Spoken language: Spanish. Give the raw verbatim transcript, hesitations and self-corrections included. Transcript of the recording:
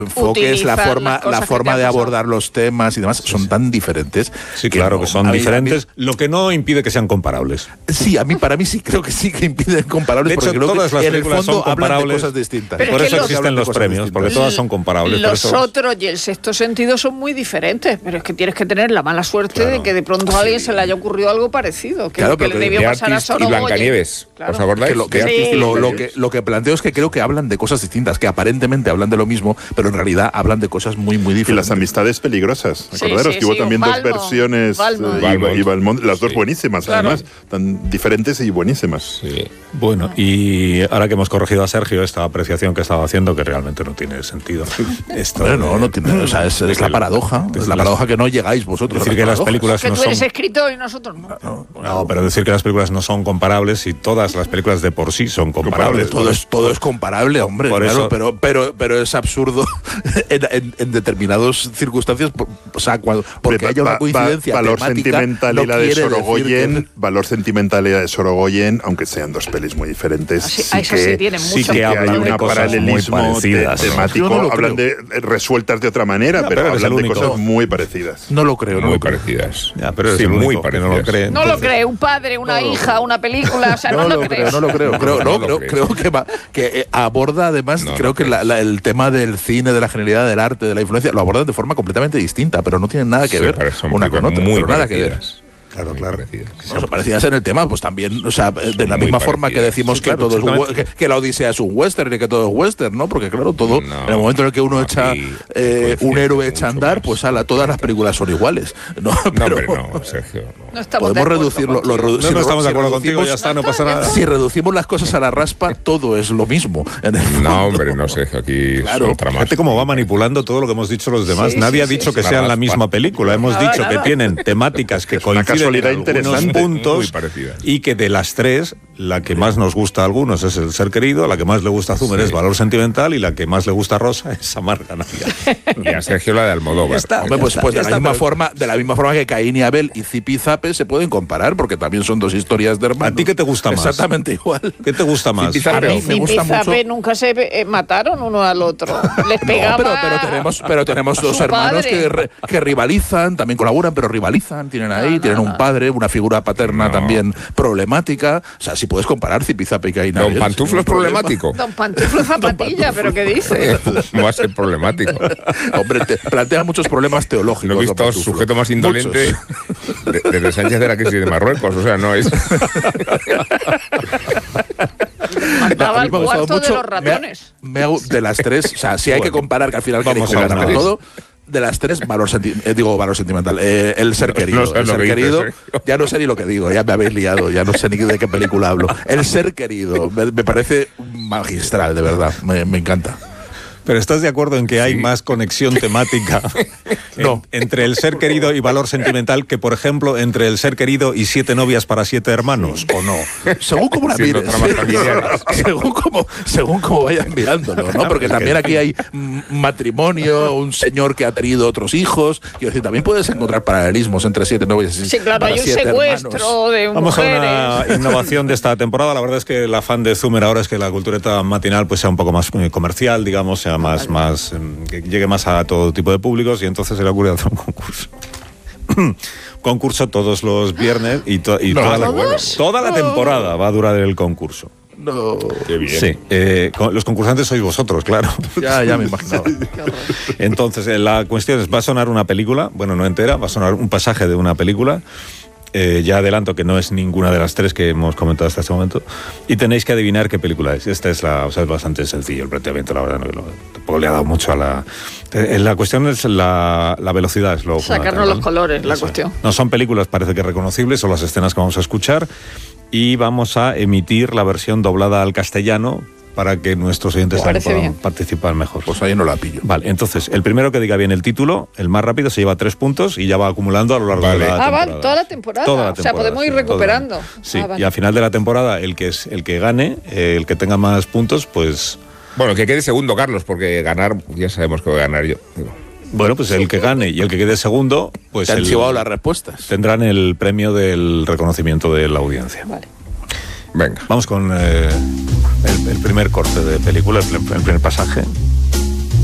enfoques, la forma, la forma de abordar los temas y demás sí, son sí. tan diferentes. Sí, que claro, no, que son mí, diferentes, mí, lo que no impide que sean comparables. Sí, a mí, para mí sí creo que sí que impiden comparables, de hecho, porque creo todas que las en el fondo son comparables, hablan de cosas distintas. Por eso los, existen los premios, distintas. Porque todas son comparables. Los eso... otros y el sexto sentido son muy diferentes, pero es que tienes que tener la mala suerte claro. de que de pronto a alguien sí. se le haya ocurrido algo parecido, que, claro, que le debió pasar a Sorogoyen. Y Blancanieves, claro. ¿os acordáis? Que lo, que, sí. lo, lo, que, lo que planteo es que creo que hablan de cosas distintas, que aparentemente hablan de lo mismo, pero en realidad hablan de cosas muy, muy diferentes. Y las amistades peligrosas. Sí, Acordaros sí, que hubo sí, también Balmond, dos versiones Balmond. Eh, Balmond. y Balmond, las dos sí. buenísimas, claro. además, tan diferentes y buenísimas. Sí. Bueno, y ahora que hemos corregido a Sergio esta apreciación que estaba haciendo, que realmente no tiene sentido. Esto bueno, no, no tiene, o sea, es, es la paradoja, es la paradoja que no llegáis vosotros. Decir que las películas que no tú eres son... escritor y nosotros no. No, no, pero decir que las películas no son comparables y todas las películas de por sí son comparables. Todo es, todo es comparable, hombre, por claro, eso, pero, pero, pero es absurdo en, en, en determinadas circunstancias, o sea, cuando, porque haya una coincidencia va, valor temática, sentimental no y la de Sorogoyen, que... valor sentimental y la de Sorogoyen, aunque sean dos pelis muy diferentes, Así, sí, eso que, sí, tienen sí mucho que hay un paralelismo te, temático, no, no hablan de resueltas de otra manera, no, pero, pero hablan de cosas no. muy parecidas. No lo creo, no muy lo creo. parecidas. Ya, pero sí, muy parecidas. No lo cree. No lo cree, un padre, una no, hija, una película, o sea, no, no lo, lo creo. No lo creo, creo, no, creo, creo que, va, que eh, aborda además, no, creo no que la, la, el tema del cine, de la genialidad del arte, de la influencia, lo abordan de forma completamente distinta, pero no tienen nada que sí, ver una con otra, muy pero nada que ver. Claro, claro. Parecidas. No, parecidas en el tema, pues también, o sea, de la misma forma que decimos sí, que, claro, todo es, que, que la Odisea es un western y que todo es western, ¿no? Porque claro, todo, no, en el momento en el que uno echa eh, un héroe echa a andar, más. pues ala, todas las películas son iguales. No, pero, no, hombre, no, Sergio. No. No estamos podemos reducirlo. Lo, redu no, si no estamos si de acuerdo contigo, ya está, no pasa nada. Si reducimos las cosas a la raspa, todo es lo mismo. En el no, hombre, no, Sergio, aquí claro. es otra más. Fíjate cómo va manipulando todo lo que hemos dicho los demás. Sí, Nadie sí, ha dicho sí, que sí. sean la misma película. Hemos nada, dicho nada. que tienen temáticas que es una coinciden casualidad en algunos interesante, puntos y que de las tres, la que más nos gusta a algunos es El ser querido, la que más le gusta a Zumer sí. es Valor sentimental y la que más le gusta a Rosa es Amarga Navidad. Y a Sergio la de Almodóvar. Está, Hombre, pues, pues de, la está, misma pero... forma, de la misma forma que Caín y Abel y Zip y Zape se pueden comparar porque también son dos historias de hermanos. ¿A ti qué te gusta más? Exactamente igual. ¿Qué te gusta más? A mí me gusta mucho. Nunca se eh, mataron uno al otro. Les pegaba. No, pero, pero tenemos, pero tenemos dos hermanos que, re, que rivalizan, también colaboran, pero rivalizan. Tienen ahí, no, tienen no, un padre, una figura paterna no. también problemática. O sea, si puedes comparar Zip y Zape y Caín y Abel. Don Pantuflo es problemático. Don Pantuflo es zapatilla, pero ¿qué dice? ¿Cómo va a ser problemático? Hombre, te plantea muchos problemas teológicos. Lo he visto sujeto más indolente desde de, de Sánchez de la crisis de Marruecos. O sea, no es. Mandaba al cuarto de los ratones. Me ha, me ha, de las tres, o sea, si hay bueno, que comparar, que al final vamos a ganar todo. De las tres, valor, senti eh, digo, valor sentimental. Eh, el ser querido. No, no el ser querido. Dices, ya no sé ni lo que digo, ya me habéis liado, ya no sé ni de qué película hablo. El ser querido me, me parece magistral, de verdad. Me, me encanta. Pero ¿estás de acuerdo en que hay sí. más conexión temática no. en, entre El ser querido y Valor sentimental que, por ejemplo, entre El ser querido y Siete novias para siete hermanos? ¿O no? Según como la mires. según como según como vayan mirándolo, ¿no? Porque también aquí hay matrimonio, un señor que ha tenido otros hijos. Quiero decir, también puedes encontrar paralelismos entre Siete novias y sí, claro, hay un secuestro hermanos. de Vamos mujeres. a una innovación de esta temporada. La verdad es que el afán de Zumer ahora es que la cultureta matinal pues sea un poco más comercial, digamos, sea más, más que llegue más a todo tipo de públicos y entonces se le ocurre hacer un concurso. Concurso todos los viernes y, to y no, toda, la, toda la no. temporada va a durar el concurso. No. Qué bien. Sí, eh, los concursantes sois vosotros, claro. Ya, ya me imaginaba. Entonces, la cuestión es, va a sonar una película, bueno, no entera, va a sonar un pasaje de una película. Eh, ya adelanto que no es ninguna de las tres que hemos comentado hasta este momento y tenéis que adivinar qué película es. Esta es la, o sea, es bastante sencillo el planteamiento, la verdad, no, lo, tampoco le ha dado mucho a la... Eh, la cuestión es la, la velocidad, es lo sacarnos los colores, la cuestión. No son películas, parece que reconocibles, son las escenas que vamos a escuchar y vamos a emitir la versión doblada al castellano para que nuestros oyentes puedan bien. participar mejor. Pues ahí no la pillo. Vale, entonces, el primero que diga bien el título, el más rápido, se lleva tres puntos y ya va acumulando a lo largo vale. de la ah, temporada. vale, toda la temporada. Toda la o temporada, sea, podemos ir sí, recuperando. Sí, ah, vale. y al final de la temporada, el que es el que gane, eh, el que tenga más puntos, pues... Bueno, que quede segundo, Carlos, porque ganar, ya sabemos que voy a ganar yo. Bueno, pues el que gane y el que quede segundo, pues... Te han el, chivado las respuestas. Tendrán el premio del reconocimiento de la audiencia. Vale. Venga. Vamos con eh, el, el primer corte de película, el, el primer pasaje.